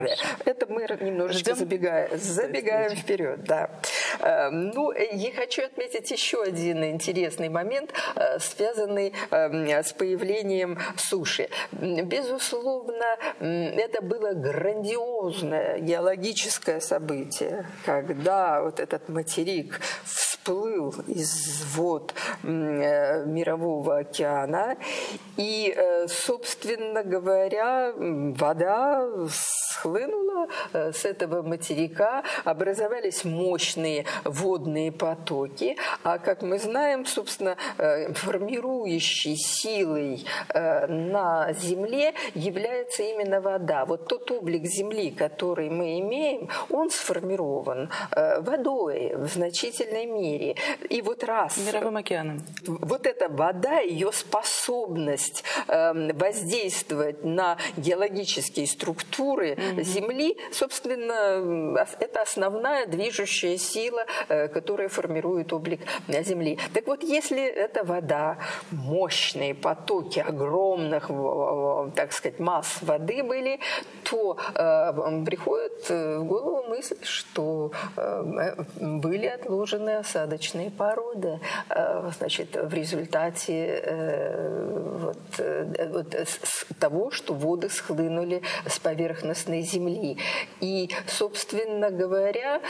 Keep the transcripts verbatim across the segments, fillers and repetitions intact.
Это мы немножечко забегаем, забегаем вперед, да. Ну, я хочу отметить еще один интересный момент, связанный с появлением суши. Безусловно, это было грандиозное геологическое событие, когда вот этот материк всплыл из вод Мирового океана, и, собственно говоря, вода схлынула с этого материка, образовались мощные водные потоки, а, как мы знаем, собственно, формирующей силой на Земле является именно вода. Вот тот облик Земли, который мы имеем, он сформирован водой в значительной мере. И вот раз... Мировым океаном. Вот эта вода, ее способность воздействовать на геологические структуры mm-hmm. Земли, собственно, это основная движущая сила, которая формирует облик Земли. Так вот, если эта вода, мощные потоки огромных, так сказать, масс воды были, то э, приходит в голову мысль, что э, были отложены осадочные породы, э, значит, в результате э, вот, э, вот, с того, что воды схлынули с поверхностной земли. И, собственно говоря,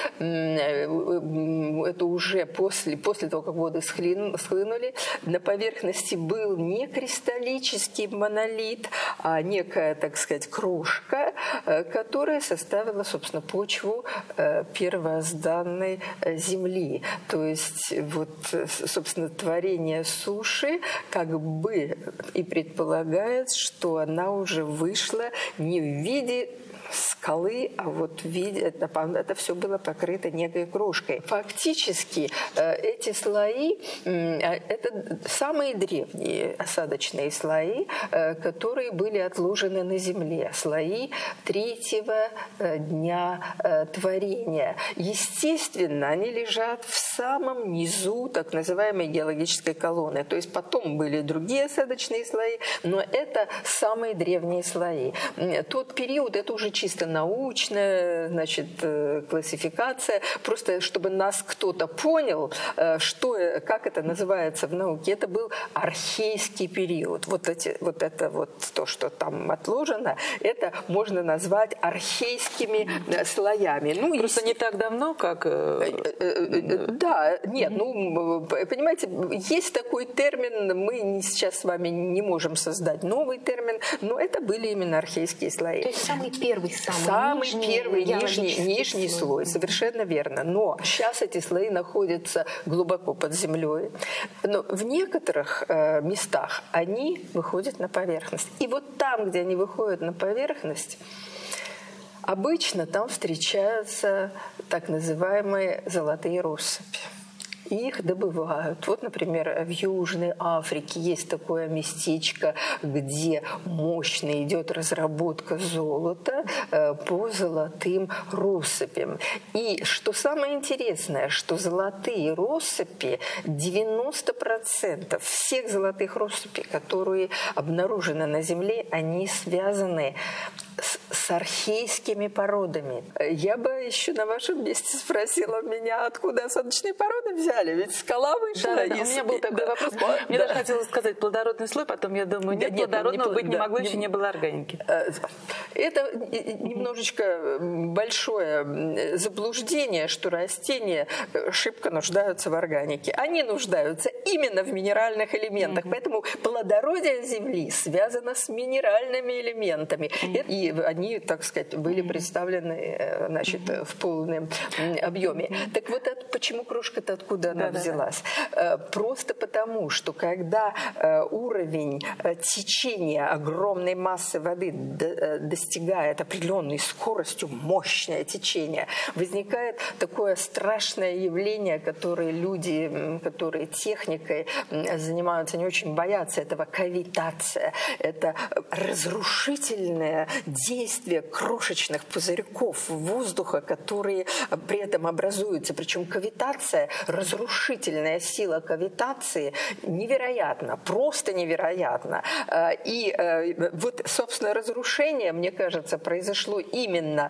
это уже после, после того, как воды схлынули, на поверхности был не кристаллический монолит, а некая, так сказать, крошка, которая составила, собственно, почву первозданной земли. То есть, вот, собственно, творение суши как бы и предполагает, что она уже вышла не в виде скалы, а вот в виде, это, это все было покрыто некой крошкой. Фактически эти слои, это самые древние осадочные слои, которые были отложены на Земле, слои третьего дня творения. Естественно, они лежат в самом низу так называемой геологической колонны. То есть потом были другие осадочные слои, но это самые древние слои. Тот период, это уже чисто научная, значит, классификация, просто чтобы нас кто-то понял, что, как это называется в науке. Это был архейский период. Вот, эти, вот это вот то, что там отложено, это можно назвать архейскими слоями. Ну, просто и... не так давно, как... Да, нет, ну, понимаете, есть такой термин, мы сейчас с вами не можем создать новый термин, но это были именно архейские слои. То есть самый первый, самый, самый нижний, первый нижний, нижний слой. слой. Совершенно верно. Но сейчас эти слои находятся глубоко под землей. Но в некоторых э, местах они выходят на поверхность. И вот там, где они выходят на поверхность, обычно там встречаются так называемые золотые россыпи. Их добывают. Вот, например, в Южной Африке есть такое местечко, где мощно идет разработка золота по золотым россыпям. И что самое интересное, что золотые россыпи, девяносто процентов всех золотых россыпей, которые обнаружены на Земле, они связаны с, с архейскими породами. Я бы еще на вашем месте спросила меня, откуда осадочные породы взяли. Ведь скала вышла. Да, да, из... У меня был такой да. вопрос. Мне да. даже хотелось сказать плодородный слой, потом я думаю, нет, нет плодородного не, быть да, не могло, не, еще не было органики. Это немножечко большое заблуждение, что растения шибко нуждаются в органике. Они нуждаются именно в минеральных элементах. Mm-hmm. Поэтому плодородие Земли связано с минеральными элементами. Mm-hmm. И они, так сказать, были представлены, значит, mm-hmm. в полном объеме. Mm-hmm. Так вот, это, почему крошка-то откуда она да, взялась? Да, да. Просто потому, что когда уровень течения огромной массы воды достигает определенной скоростью, мощное течение, возникает такое страшное явление, которое люди, которые техникой занимаются, не очень боятся этого, кавитация. Это разрушительное действие действие крошечных пузырьков воздуха, которые при этом образуются. Причем кавитация, разрушительная сила кавитации невероятна, просто невероятна. И вот, собственно, разрушение, мне кажется, произошло именно